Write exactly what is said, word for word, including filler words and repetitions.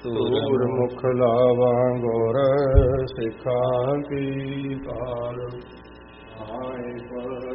ਧੂਰ ਮੁਖ ਲਾਵਾਂ ਗੁਰ ਸਿੱਖਾਂ ਕੀ ਕਾਲ ਆਏ ਪਰ